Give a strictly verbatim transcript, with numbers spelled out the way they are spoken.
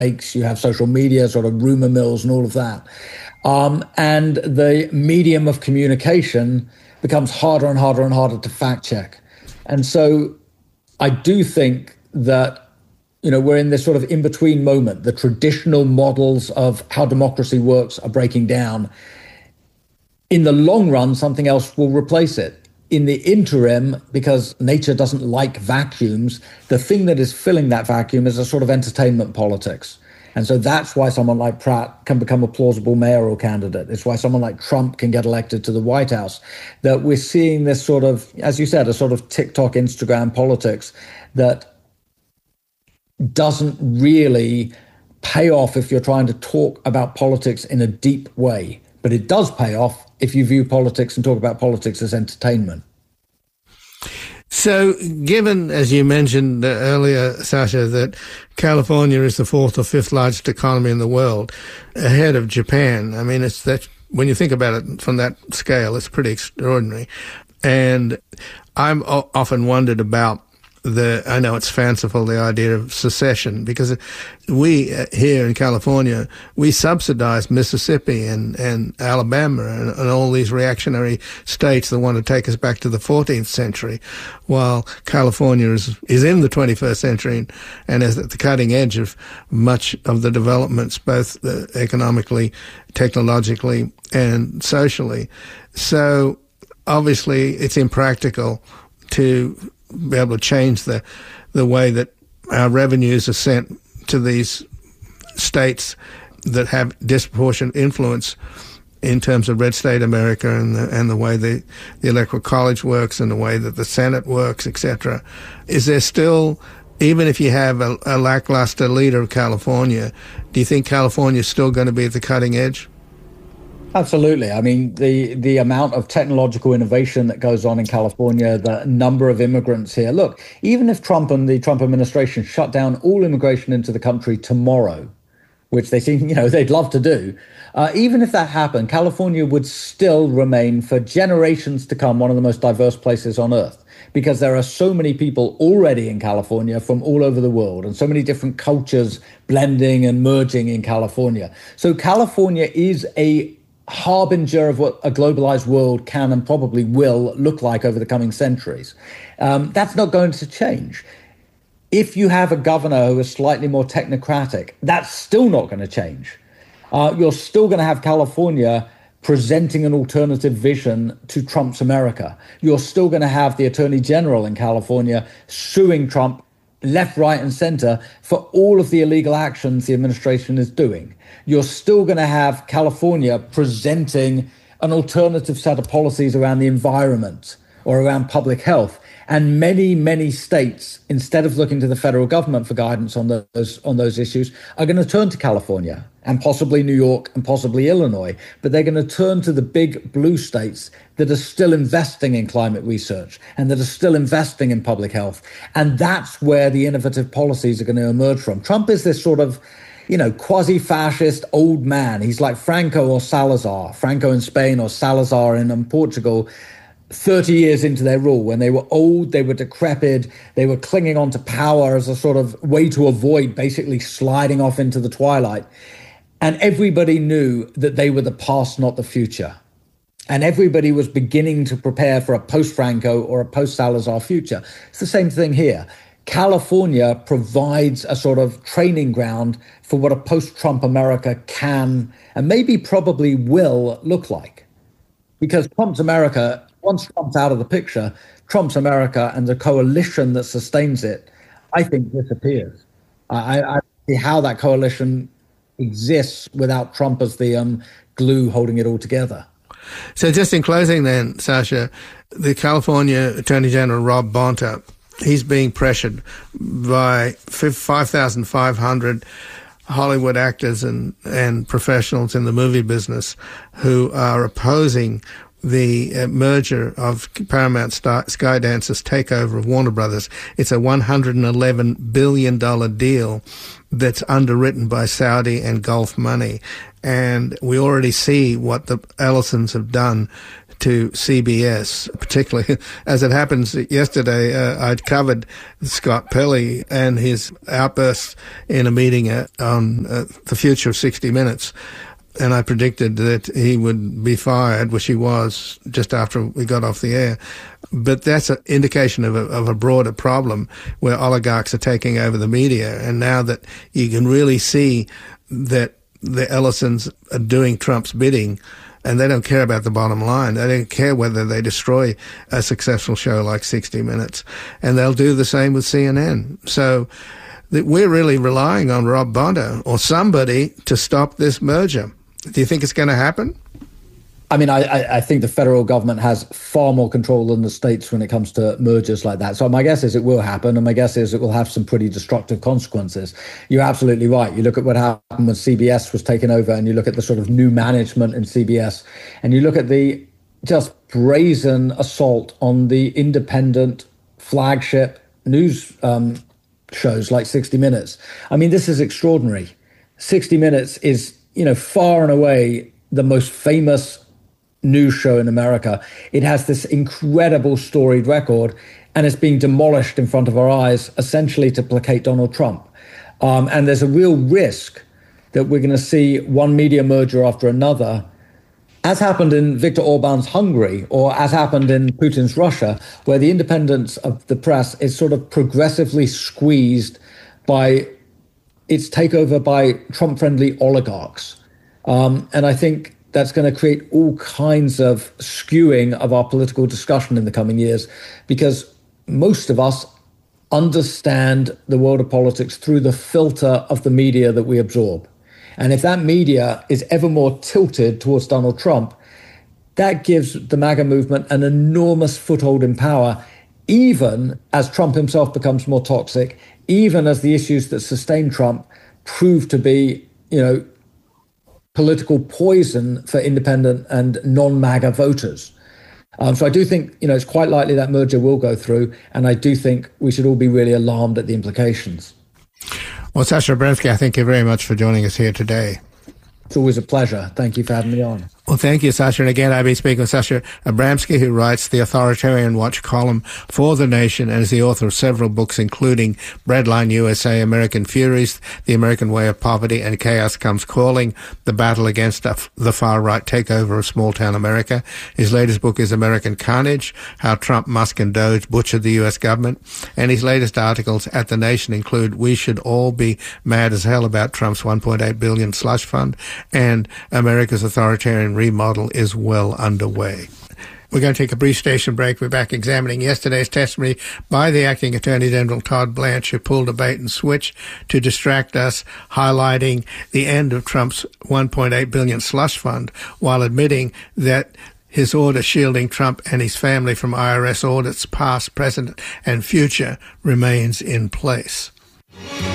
you have social media, sort of rumor mills and all of that. Um, and the medium of communication becomes harder and harder and harder to fact check. And so I do think that, you know, we're in this sort of in-between moment. The traditional models of how democracy works are breaking down. In the long run, something else will replace it. In the interim, because nature doesn't like vacuums, the thing that is filling that vacuum is a sort of entertainment politics. And so that's why someone like Pratt can become a plausible mayoral candidate. It's why someone like Trump can get elected to the White House. That we're seeing this sort of, as you said, a sort of TikTok, Instagram politics that doesn't really pay off if you're trying to talk about politics in a deep way. But it does pay off if you view politics and talk about politics as entertainment. So given, as you mentioned earlier, Sasha, that California is the fourth or fifth largest economy in the world, ahead of Japan, I mean, it's that when you think about it from that scale, it's pretty extraordinary. And I'm often wondered about the, I know it's fanciful, the idea of secession, because we uh, here in California, we subsidize Mississippi and, and Alabama and, and all these reactionary states that want to take us back to the fourteenth century, while California is, is in the twenty-first century and, and is at the cutting edge of much of the developments, both uh, economically, technologically, and socially. So obviously it's impractical to be able to change the the way that our revenues are sent to these states that have disproportionate influence in terms of red state America and the, and the way the, the electoral college works and the way that the Senate works, et cetera. Is there still, even if you have a, a lackluster leader of California, do you think California is still going to be at the cutting edge? Absolutely. I mean, the, the amount of technological innovation that goes on in California, the number of immigrants here. Look, even if Trump and the Trump administration shut down all immigration into the country tomorrow, which they seem, you know, they'd love to do, uh, even if that happened, California would still remain for generations to come one of the most diverse places on earth, because there are so many people already in California from all over the world and so many different cultures blending and merging in California. So California is a harbinger of what a globalized world can and probably will look like over the coming centuries. Um, that's not going to change. If you have a governor who is slightly more technocratic, that's still not going to change. Uh, you're still going to have California presenting an alternative vision to Trump's America. You're still going to have the Attorney General in California suing Trump left, right, and center for all of the illegal actions the administration is doing. You're still going to have California presenting an alternative set of policies around the environment or around public health. And many, many states, instead of looking to the federal government for guidance on those on those issues, are going to turn to California and possibly New York and possibly Illinois. But they're going to turn to the big blue states that are still investing in climate research and that are still investing in public health. And that's where the innovative policies are going to emerge from. Trump is this sort of, you know, quasi-fascist old man. He's like Franco or Salazar, Franco in Spain or Salazar in um, Portugal, thirty years into their rule, when they were old, they were decrepit, they were clinging on to power as a sort of way to avoid basically sliding off into the twilight. And everybody knew that they were the past, not the future. And everybody was beginning to prepare for a post-Franco or a post-Salazar future. It's the same thing here. California provides a sort of training ground for what a post-Trump America can and maybe probably will look like. Because Trump's America, once Trump's out of the picture, Trump's America and the coalition that sustains it, I think, disappears. I, I see how that coalition exists without Trump as the um, glue holding it all together. So just in closing then, Sasha, the California Attorney General, Rob Bonta, he's being pressured by five thousand five hundred Hollywood actors and, and professionals in the movie business who are opposing the uh, merger of Paramount Star- Skydance's takeover of Warner Brothers. It's a one hundred eleven billion dollars deal that's underwritten by Saudi and Gulf money. And we already see what the Ellisons have done to C B S, particularly as it happens yesterday. Uh, I'd covered Scott Pelley and his outbursts in a meeting uh, on uh, the future of sixty minutes. And I predicted that he would be fired, which he was just after we got off the air. But that's an indication of a, of a broader problem where oligarchs are taking over the media. And now that you can really see that the Ellisons are doing Trump's bidding, and they don't care about the bottom line. They don't care whether they destroy a successful show like sixty minutes. And they'll do the same with C N N. So that we're really relying on Rob Bonta or somebody to stop this merger. Do you think it's going to happen? I mean, I, I think the federal government has far more control than the states when it comes to mergers like that. So my guess is it will happen, and my guess is it will have some pretty destructive consequences. You're absolutely right. You look at what happened when C B S was taken over, and you look at the sort of new management in C B S, and you look at the just brazen assault on the independent flagship news um, shows like sixty minutes. I mean, this is extraordinary. sixty minutes is, you know, far and away the most famous news show in America. It has this incredible storied record, and it's being demolished in front of our eyes, essentially to placate Donald Trump. Um, and there's a real risk that we're going to see one media merger after another, as happened in Viktor Orban's Hungary, or as happened in Putin's Russia, where the independence of the press is sort of progressively squeezed by its takeover by Trump-friendly oligarchs. Um, and I think that's going to create all kinds of skewing of our political discussion in the coming years, because most of us understand the world of politics through the filter of the media that we absorb. And if that media is ever more tilted towards Donald Trump, that gives the MAGA movement an enormous foothold in power, even as Trump himself becomes more toxic, even as the issues that sustain Trump prove to be, you know, political poison for independent and non-MAGA voters. Um, so I do think, you know, it's quite likely that merger will go through, and I do think we should all be really alarmed at the implications. Well, Sasha Abramsky, I thank you very much for joining us here today. It's always a pleasure. Thank you for having me on. Well, thank you, Sasha. And again, I've been speaking with Sasha Abramsky, who writes the Authoritarian Watch column for The Nation and is the author of several books, including Breadline U S A, American Furies, The American Way of Poverty, and Chaos Comes Calling, The Battle Against the Far-Right Takeover of Small-Town America. His latest book is American Carnage, How Trump, Musk, and Doge Butchered the U S Government. And his latest articles at The Nation include We Should All Be Mad as Hell About Trump's one point eight billion dollars slush fund, and America's Authoritarian Remodel is well underway. We're going to take a brief station break. We're back examining yesterday's testimony by the Acting Attorney General Todd Blanche, who pulled a bait and switch to distract us, highlighting the end of Trump's one point eight billion dollars slush fund, while admitting that his order shielding Trump and his family from I R S audits past, present, and future remains in place.